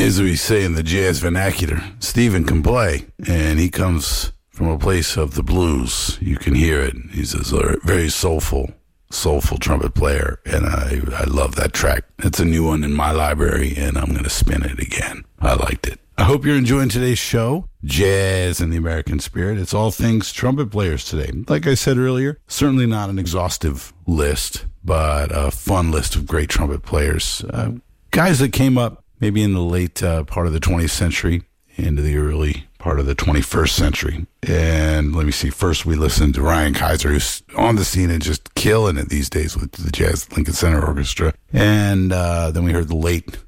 As we say in the jazz vernacular, Stephen can play, and he comes from a place of the blues. You can hear it. He's a very soulful trumpet player, and I love that track. It's a new one in my library, and I'm going to spin it again. I liked it. I hope you're enjoying today's show, Jazz in the American Spirit. It's all things trumpet players today. Like I said earlier, certainly not an exhaustive list, but a fun list of great trumpet players. Guys that came up maybe in the late part of the 20th century into the early part of the 21st century. And let me see, first we listened to Ryan Kaiser, who's on the scene and just killing it these days with the Jazz Lincoln Center Orchestra. And then we heard the late